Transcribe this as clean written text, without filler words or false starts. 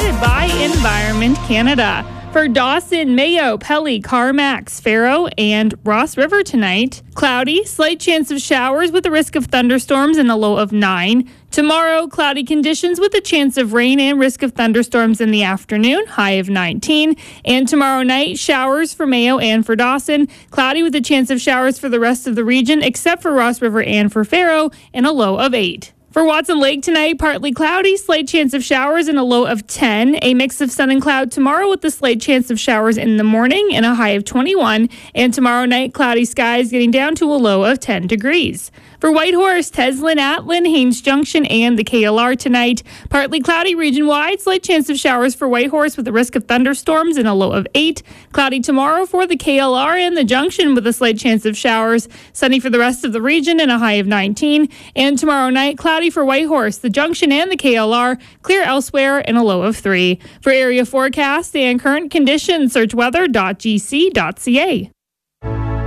provided by Environment Canada. For Dawson, Mayo, Pelly, Carmax, Faro, and Ross River tonight, cloudy, slight chance of showers with a risk of thunderstorms and a low of 9. Tomorrow, cloudy conditions with a chance of rain and risk of thunderstorms in the afternoon, high of 19. And tomorrow night, showers for Mayo and for Dawson, cloudy with a chance of showers for the rest of the region except for Ross River and for Faro, and a low of 8. For Watson Lake tonight, partly cloudy, slight chance of showers and a low of 10. A mix of sun and cloud tomorrow with a slight chance of showers in the morning and a high of 21. And tomorrow night, cloudy skies getting down to a low of 10 degrees. For Whitehorse, Teslin, Atlin, Haines Junction, and the KLR tonight, partly cloudy region-wide, slight chance of showers for Whitehorse with a risk of thunderstorms and a low of 8. Cloudy tomorrow for the KLR and the Junction with a slight chance of showers. Sunny for the rest of the region and a high of 19. And tomorrow night, cloudy for Whitehorse, the Junction, and the KLR, clear elsewhere and a low of 3. For area forecast and current conditions, search weather.gc.ca.